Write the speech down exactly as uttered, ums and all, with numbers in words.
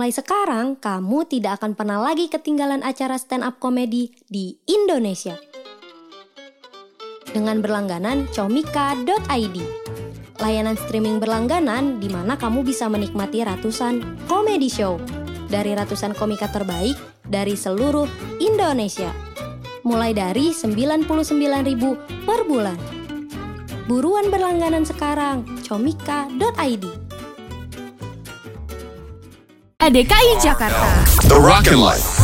Mulai sekarang, kamu tidak akan pernah lagi ketinggalan acara stand-up komedi di Indonesia. Dengan berlangganan comika dot i d, layanan streaming berlangganan di mana kamu bisa menikmati ratusan komedi show dari ratusan komika terbaik dari seluruh Indonesia. Mulai dari sembilan puluh sembilan ribu per bulan. Buruan berlangganan sekarang, comika dot i d. A D K I Jakarta. The Rock and Life.